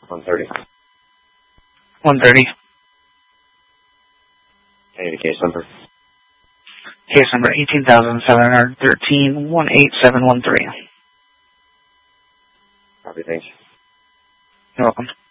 130. 130. I need a case number. Case number 18,713, 18713. Copy, thanks. You're welcome.